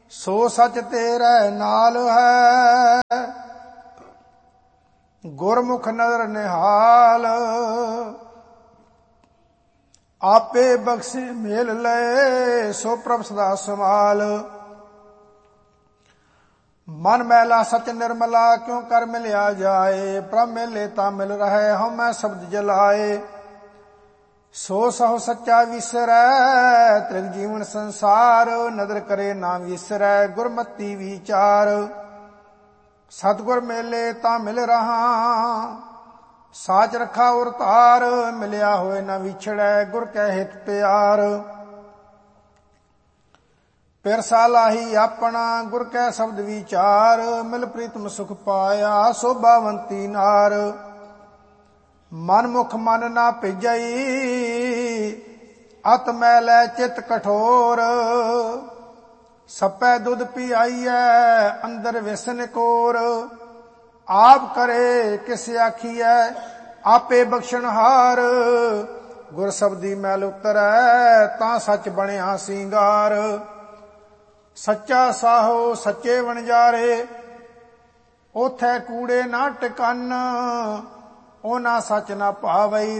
ਸੋ ਸਚ ਤੇਰੇ ਨਾਲ ਹੈ। ਗੁਰਮੁਖ ਨਦਰ ਨਿਹਾਲ, ਆਪੇ ਬਖਸ਼ੇ ਮੇਲ ਲਏ, ਸੋ ਪ੍ਰਭ ਸਦਾ ਸੰਭਾਲ। ਮਨ ਮੈਲਾ ਸਚ ਨਿਰਮਲਾ, ਕਿਉ ਕਰ ਮਿਲਿਆ ਜਾਏ। ਪ੍ਰਭ ਮਿਲੇ ਤਾਂ ਮਿਲ ਰਹੇ, ਹਉਮੈ ਸ਼ਬਦ ਜਲਾਏ। ਸੋ ਸਹੁ ਸੱਚਾ ਵਿਸਰੈ, ਤ੍ਰਿਗ ਜੀਵਨ ਸੰਸਾਰ। ਨਦਰ ਕਰੇ ਨਾ ਵਿਸਰੈ, ਗੁਰਮਤੀ ਵਿਚਾਰ। ਸਤਿਗੁਰ ਮੇਲੇ ਤਾਂ ਮਿਲ ਰਹਾ, ਸਾਚ ਰਖਾ ਉਰ ਧਾਰ। ਮਿਲਿਆ ਹੋਏ ਨਾ ਵਿਛੜੈ, ਗੁਰ ਕੈ ਹਿਤ ਪਿਆਰ। ਪਿਰਸਾ ਲਾਹੀ ਆਪਣਾ, ਗੁਰ ਕੈ ਸ਼ਬਦ ਵਿਚਾਰ। ਮਿਲ ਪ੍ਰੀਤਮ ਸੁਖ ਪਾਇਆ, ਸੋਭਾਵੰਤੀ ਨਾਰ। ਮਨ ਮੁਖ ਮਨ ਨਾ ਭਿਜਈ, ਅਤ ਮੈਲੈ ਚਿਤ ਕਠੋਰ। ਸਪੈ ਦੁੱਧ ਪਿਆਈਐ, ਅੰਦਰ ਵਿਸਨ ਕੋਰ। ਆਪ ਕਰੇ ਕਿਸ ਆਖੀਐ, ਆਪੇ ਬਖਸ਼ਣਹਾਰ। ਗੁਰ ਸ਼ਬਦੀ ਮੈਲ ਉਤਰੈ, ਤਾਂ ਸੱਚ ਬਣਿਆ ਸਿੰਗਾਰ। ਸੱਚਾ ਸਾਹੋ ਸੱਚੇ ਵਣਜਾਰੇ, ਓਥੈ ਕੂੜੇ ਨਾ ਟਿਕਨ। ਉਹਨਾਂ ਸੱਚ ਨਾ ਭਾਵਈ,